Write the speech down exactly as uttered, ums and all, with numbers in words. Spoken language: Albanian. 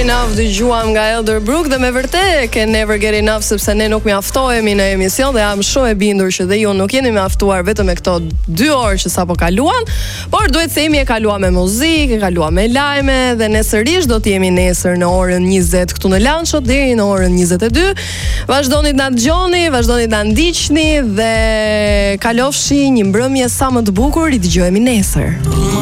Enough dëgjuam nga Elderbrook dhe me vërtet ke Never Get Enough sepse ne nuk mjaftohemi në emision dhe jam shumë e bindur që dhe ju nuk jeni mjaftuar vetëm me këto dy orë që sapo kaluan, por duhet se jemi e kaluar me muzikë, e kaluar me lajme dhe ne sërish do të jemi nesër në orën njëzet këtu në Lanço deri në orën njëzet e dy. Vazhdoni të na dëgjoni, vazhdoni të na ndiqni dhe kalofshi një mbrëmje sa më të bukur, i dëgjojmë nesër.